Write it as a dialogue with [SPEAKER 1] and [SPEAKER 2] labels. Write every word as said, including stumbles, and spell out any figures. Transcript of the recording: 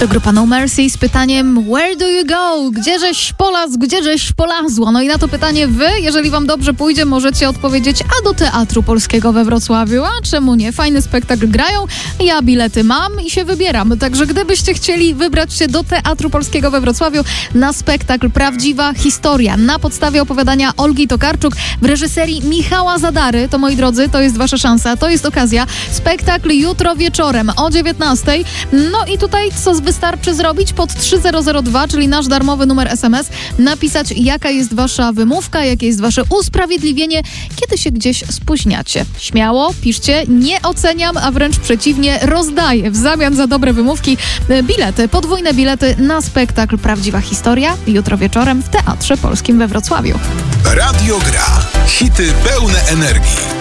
[SPEAKER 1] To grupa No Mercy z pytaniem Where do you go? Gdzieżeś polazł, gdzieżeś polazła? No i na to pytanie wy, jeżeli wam dobrze pójdzie, możecie odpowiedzieć a do Teatru Polskiego we Wrocławiu, a czemu nie? Fajny spektakl grają, ja bilety mam i się wybieram. Także gdybyście chcieli wybrać się do Teatru Polskiego we Wrocławiu na spektakl Prawdziwa Historia na podstawie opowiadania Olgi Tokarczuk w reżyserii Michała Zadary, to moi drodzy, to jest wasza szansa, to jest okazja. Spektakl jutro wieczorem o dziewiętnastej. No i tutaj co wystarczy zrobić? Pod trzy zero zero dwa, czyli nasz darmowy numer es em es, napisać jaka jest wasza wymówka, jakie jest wasze usprawiedliwienie, kiedy się gdzieś spóźniacie. Śmiało, piszcie, nie oceniam, a wręcz przeciwnie, rozdaję w zamian za dobre wymówki bilety, podwójne bilety na spektakl Prawdziwa Historia jutro wieczorem w Teatrze Polskim we Wrocławiu.
[SPEAKER 2] Radio Gra. Hity pełne energii.